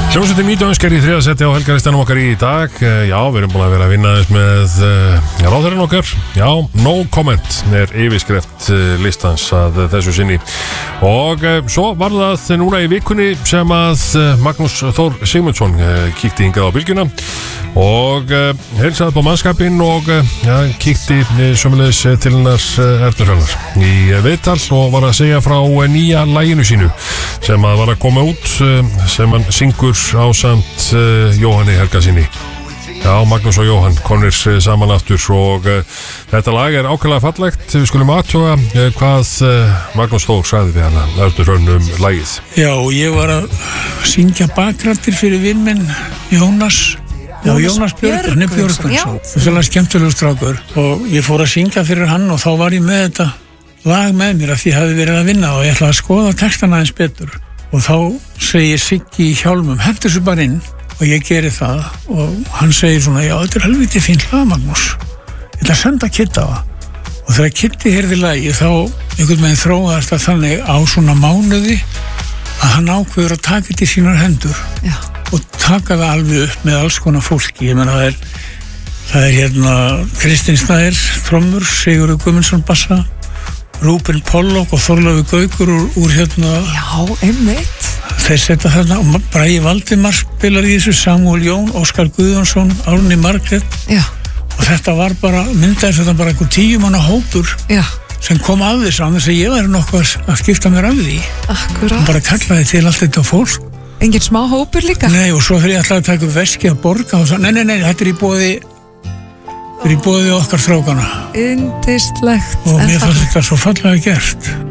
Hljómsveitin 19 sker í 3. seti á helgaristanum okkar í dag. Já, við erum búin að vera að vinna þess með ráðherran okkar. Já, no comment er yfirskrift listans að þessu sinni. Og svo var það núna í vikunni sem að Magnús Þór Sigmundsson kíkti hingað á bylgjuna og heilsaði på mannskapinn og kíkti sömulegis til hennar Ernurhrannar í viðtal og var að segja frá nýja laginu sínu sem að var að koma út sem hann syngur ásamt Jóhanni Helgasyni. Já, Magnús og Jóhann konir saman aftur og þetta lag er ákveðlega fallegt. Við skulum athuga hvað Magnús Þór sagði við hana Ernurhrann lagið. Já, ég var að syngja bakrættir fyrir vinn minn Jónas Björg, hann er Björgvinsson, það er skemmtilegur strákur og ég fór að syngja fyrir hann og þá var ég með þetta lag með mér af því ég hafði verið að vinna og ég ætlaði að skoða textana aðeins betur og þá segir Siggi í hjálmum, hendur svo bara inn og ég geri það og hann segir svona, já þetta er helviti fínt lag Magnús, ég ætla að senda Kitta á það og þegar Kitti heyrði lagi þá einhvern veginn þróaðist það þannig á svona mánuði að hann ákveður að taka þetta í sínar hendur. Já. Og taka það alveg upp með alls konar fólki. Ég meina það er hérna Kristinn Snær trommur, Sigurður Guðmundsson bassa, Rúben Pollock og Þorleifur Gaukur úr hérna. Já, einmitt. Þeir setja þarna og Bragi Valdimar spilar í þessu, Samúel Jón, Óskar Guðjónsson, Árni Margrét. Já. Og þetta var bara, myndaði þetta bara einhver 10 manna hópur. Já. Sem kom að þess að ég væri nokkuð að skipta mér af því. Akkurát. Og bara kallaði til allt þetta fólk. Engin smá hópur líka? Nei, og svo fyrir ég alltaf að taka veski að borga og svo, nei, þetta er í boði okkar strákana. Yndislegt. Og mér fannst þetta svo fallega gert.